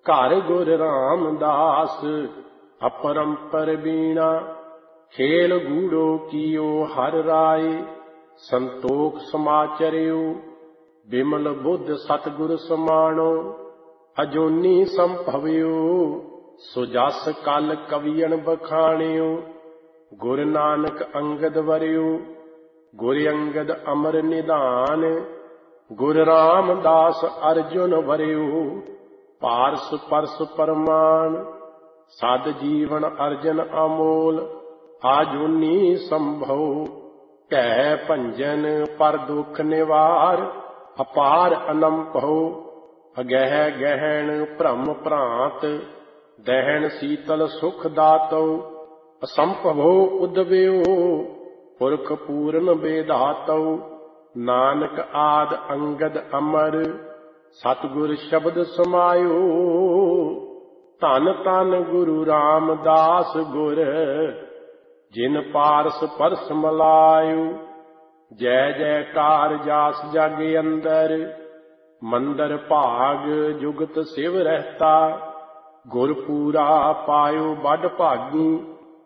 ਘਰ ਗੁਰ ਰਾਮਦਾਸ अपरंपर बीणा। खेल गूढ़ो कियो हर राय संतोख समाचरियो। बिमल बुद्ध सतगुर समाणो अजोनी संभवियो। सो जस कल कवियन बखाणियो गुर नानक अंगद वरियो। गुर अंगद अमर निधान गुर रामदास अर्जुन वरियो। पारस परस परमान सद जीवन अर्जन अमोल। आजूनी संभव कै भंजन पर दुख निवार। अपार अनंभव अगह गहन भ्रम भ्रांत। दहन शीतल सुख दातौ असंभवो उदव्यो। पुरख पूरन बेधातौ नानक आद अंगद अमर। सतगुर शब्द समायो धन धन गुरु रामदास गुर। जिन पारस परस मलायो जय जयकार जास जग अंदर। मंदर भाग जुगत शिव रहता गुर पूरा पायो बड़ भागी।